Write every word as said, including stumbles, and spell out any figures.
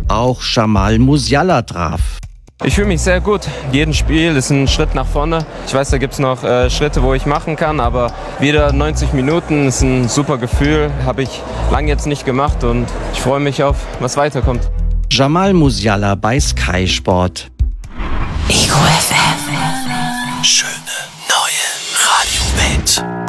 auch Jamal Musiala traf. Ich fühle mich sehr gut. Jedes Spiel ist ein Schritt nach vorne. Ich weiß, da gibt es noch äh, Schritte, wo ich machen kann, aber wieder neunzig Minuten ist ein super Gefühl. Habe ich lange jetzt nicht gemacht und ich freue mich auf, was weiterkommt. Jamal Musiala bei Sky Sport. Ego F M. Schöne neue Radiowelt.